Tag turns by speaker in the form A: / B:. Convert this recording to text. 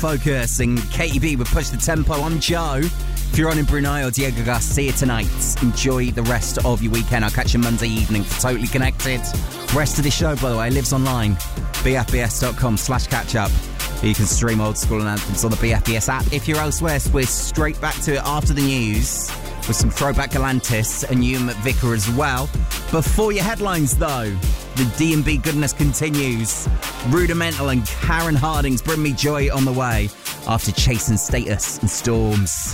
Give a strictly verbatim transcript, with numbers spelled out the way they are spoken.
A: Focus and Katie B with Push the Tempo. I'm Joe. If you're on in Brunei or Diego Garcia tonight, enjoy the rest of your weekend. I'll catch you Monday evening for Totally Connected. Rest of the show, by the way, lives online. B F B S dot com slash catch up. You can stream old school and anthems on the B F B S app. If you're elsewhere, we're straight back to it after the news with some throwback Galantis and Ewan McVicker as well. Before your headlines, though, the D and B goodness continues. Rudimental and Karen Harding's Bring Me Joy on the way after Chasing Status and Storms.